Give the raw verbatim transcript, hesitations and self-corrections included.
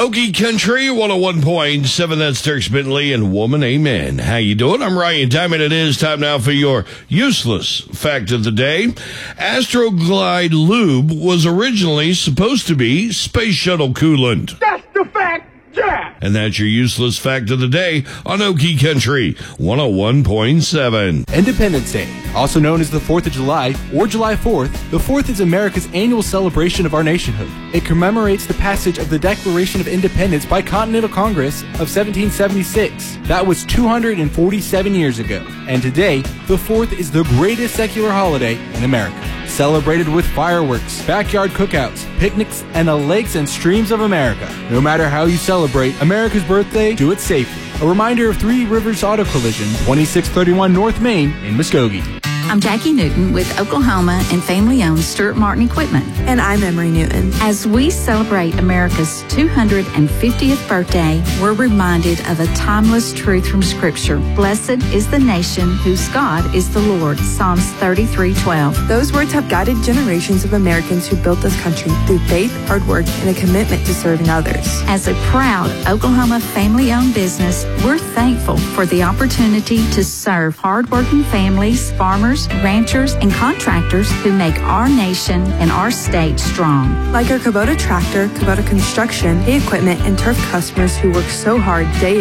Okie Country, one oh one point seven, that's Dirk Bentley and Woman Amen. How you doing? I'm Ryan Diamond. It is time now for your useless fact of the day. Astroglide Lube was originally supposed to be space shuttle coolant. That's the fact, Jack! And that's your useless fact of the day on Okie Country, one oh one point seven. Independence Day, also known as the fourth of July or July fourth, the fourth is America's annual celebration of our nationhood. It commemorates the passage of the Declaration of Independence by Continental Congress of seventeen seventy-six. That was two hundred forty-seven years ago. And today, the fourth is the greatest secular holiday in America. Celebrated with fireworks, backyard cookouts, picnics, and the lakes and streams of America. No matter how you celebrate America's birthday, do it safely. A reminder of Three Rivers Auto Collision, twenty-six thirty-one North Main in Muskogee. I'm Jackie Newton with Oklahoma and family-owned Stuart Martin Equipment. And I'm Emery Newton. As we celebrate America's two hundred fiftieth birthday, we're reminded of a timeless truth from Scripture. Blessed is the nation whose God is the Lord. Psalms thirty-three twelve. Those words have guided generations of Americans who built this country through faith, hard work, and a commitment to serving others. As a proud Oklahoma family-owned business, we're thankful for the opportunity to serve hardworking families, farmers, ranchers, and contractors who make our nation and our state strong. Like our Kubota tractor, Kubota construction, hay equipment, and turf customers who work so hard day